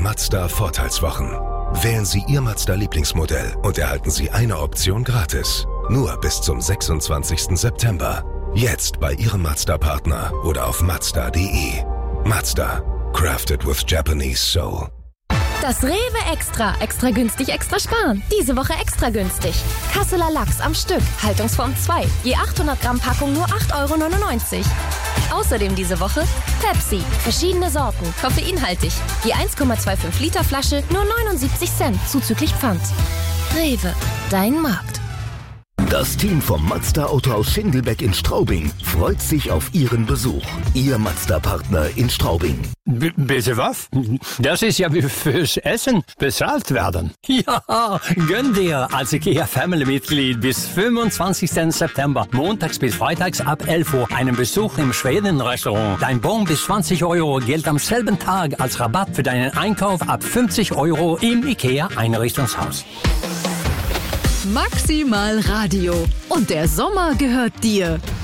Mazda Vorteilswochen. Wählen Sie Ihr Mazda-Lieblingsmodell und erhalten Sie eine Option gratis. Nur bis zum 26. September. Jetzt bei Ihrem Mazda-Partner oder auf Mazda.de. Mazda. Crafted with Japanese soul. Das Rewe Extra. Extra günstig, extra sparen. Diese Woche extra günstig. Kasseler Lachs am Stück. Haltungsform 2. Je 800 Gramm Packung nur 8,99 €. Außerdem diese Woche Pepsi. Verschiedene Sorten. Koffeinhaltig. Je 1,25 Liter Flasche nur 79 Cent. Zuzüglich Pfand. Rewe. Dein Markt. Das Team vom Mazda-Autohaus Schindelbeck in Straubing freut sich auf Ihren Besuch. Ihr Mazda-Partner in Straubing. Bitte was? Das ist ja wie fürs Essen bezahlt werden. Ja, gönn dir als IKEA-Family-Mitglied bis 25. September, montags bis freitags ab 11 Uhr, einen Besuch im Schweden-Restaurant. Dein Bon bis 20 € gilt am selben Tag als Rabatt für deinen Einkauf ab 50 € im IKEA-Einrichtungshaus. Maximal Radio. Und der Sommer gehört dir.